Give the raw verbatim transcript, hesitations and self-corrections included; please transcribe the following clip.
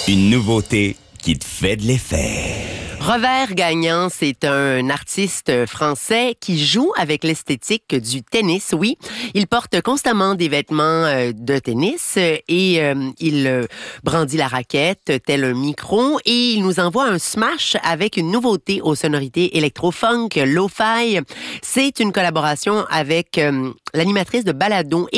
Une nouveauté qui te fait de l'effet. Robert Gagnon, c'est un artiste français qui joue avec l'esthétique du tennis, oui. Il porte constamment des vêtements de tennis et euh, il brandit la raquette tel un micro et il nous envoie un smash avec une nouveauté aux sonorités électro-funk, lo-fi. C'est une collaboration avec euh, l'animatrice de balado